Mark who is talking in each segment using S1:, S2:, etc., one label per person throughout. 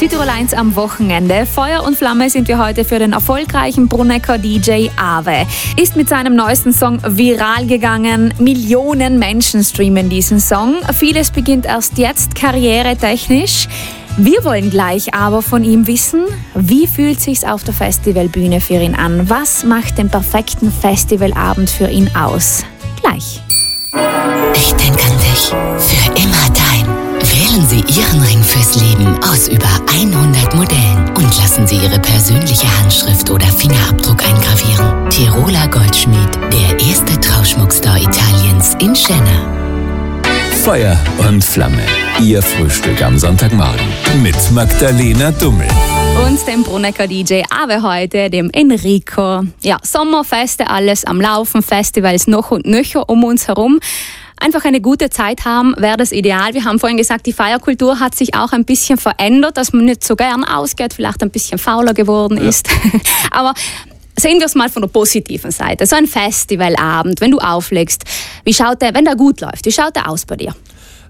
S1: Tirol 1 am Wochenende. Feuer und Flamme sind wir heute für den erfolgreichen Brunnecker DJ Awe. Ist mit seinem neuesten Song viral gegangen. Millionen Menschen streamen diesen Song. Vieles beginnt erst jetzt karrieretechnisch. Wir wollen gleich aber von ihm wissen, wie fühlt sich's auf der Festivalbühne für ihn an? Was macht den perfekten Festivalabend für ihn aus? Gleich.
S2: Ich denke an dich. Für immer dein. Wählen Sie Ihren Ring fürs Leben aus über 100 Modellen und lassen Sie Ihre persönliche Handschrift oder Fingerabdruck eingravieren. Tiroler Goldschmied, der erste Trauschmuckstore Italiens in Schenna.
S3: Feuer und Flamme. Ihr Frühstück am Sonntagmorgen mit Magdalena Dummel.
S1: Und dem Brunnecker DJ Awe heute, dem Enrico. Ja, Sommerfeste, alles am Laufen, Festivals noch und nöcher um uns herum. Einfach eine gute Zeit haben, wäre das ideal. Wir haben vorhin gesagt, die Feierkultur hat sich auch ein bisschen verändert, dass man nicht so gern ausgeht, vielleicht ein bisschen fauler geworden ist. Aber sehen wir es mal von der positiven Seite. So ein Festivalabend, wenn du auflegst, wenn der gut läuft, wie schaut der aus bei dir?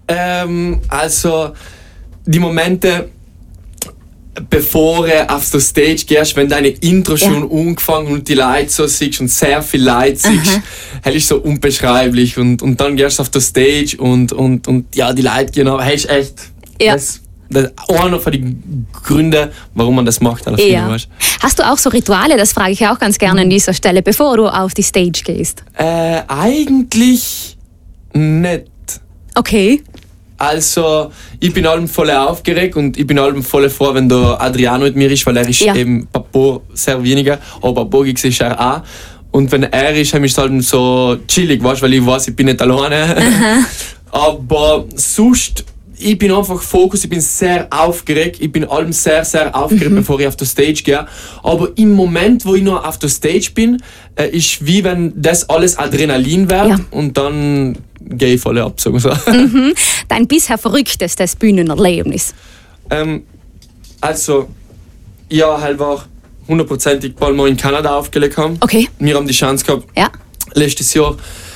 S4: Also die Momente, bevor du auf die Stage gehst, wenn deine Intro schon angefangen und die Leute so siehst und sehr viele Leute siehst, das ist so unbeschreiblich. Und dann gehst du auf die Stage und ja, die Leute gehen ab. Das ist echt das ist einer von den Gründen, warum man das macht.
S1: Hast du auch so Rituale, das frage ich auch ganz gerne an dieser Stelle, bevor du auf die Stage gehst?
S4: Eigentlich nicht.
S1: Okay.
S4: Also, ich bin allem voll aufgeregt und ich bin allem voll froh, wenn der Adriano mit mir ist, weil er ist eben Papo sehr weniger, aber Papo ist er auch. Und wenn er ist, ist es halt so chillig, weißt, weil ich weiß, ich bin nicht alleine. Aber sonst, ich bin einfach Fokus, ich bin sehr aufgeregt, ich bin allem sehr, sehr aufgeregt, bevor ich auf die Stage gehe. Aber im Moment, wo ich noch auf der Stage bin, ist wie wenn das alles Adrenalin wäre und dann gehe ich voll ab, sagen wir so.
S1: Dein bisher verrücktestes Bühnenerlebnis?
S4: Also, ja, halt war 100%ig, weil wir in Kanada aufgelegt haben.
S1: Okay.
S4: Wir haben die Chance gehabt, letztes Jahr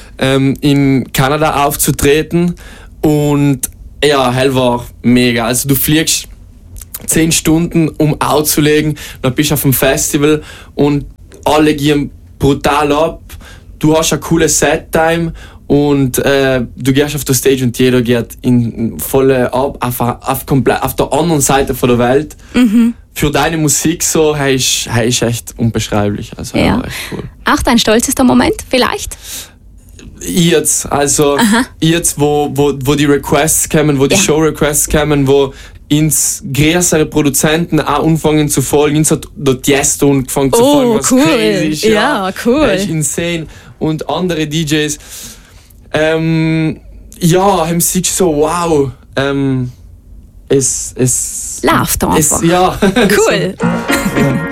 S4: in Kanada aufzutreten und ja, halt war mega. Also du fliegst 10 Stunden, um aufzulegen, dann bist du auf dem Festival und alle gehen brutal ab. Du hast eine coole Set-Time und du gehst auf die Stage und jeder geht in volle ab, auf der anderen Seite von der Welt. Für deine Musik so, ist echt unbeschreiblich. Also, echt cool.
S1: Auch dein stolzester Moment vielleicht?
S4: Jetzt, wo die Requests kommen, wo die Show-Requests kommen, wo ins größere Produzenten auch anfangen zu folgen, ins hat der Tiesto angefangen zu folgen, was crazy ist.
S1: Ja, cool.
S4: Das ist insane. Und andere DJs, haben sich so, wow, es
S1: läuft einfach.
S4: Ja.
S1: Cool.